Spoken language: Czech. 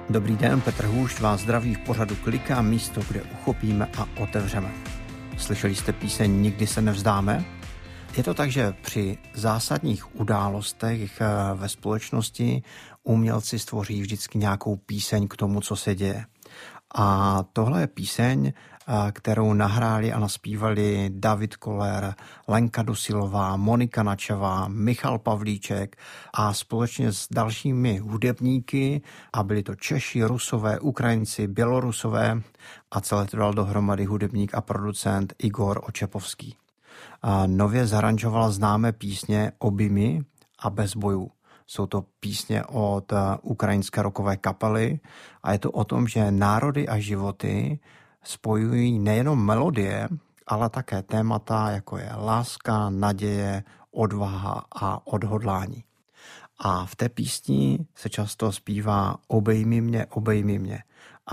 Dobrý den, Petr Hůšť vás zdraví v pořadu Klika, místo, kde uchopíme a otevřeme. Slyšeli jste píseň Nikdy se nevzdáme? Je to tak, že při zásadních událostech ve společnosti umělci stvoří vždycky nějakou píseň k tomu, co se děje. A tohle je píseň, kterou nahráli a naspívali David Koller, Lenka Dusilová, Monika Načová, Michal Pavlíček a společně s dalšími hudebníky, a byli to Češi, Rusové, Ukrajinci, Bělorusové, a celé to dal dohromady hudebník a producent Igor Očepovský. A nově zaranžoval známé písně Objmi a Bez bojů. Jsou to písně od ukrajinské rockové kapely a je to o tom, že národy a životy spojují nejenom melodie, ale také témata, jako je láska, naděje, odvaha a odhodlání. A v té písni se často zpívá Obejmi mě, obejmi mě.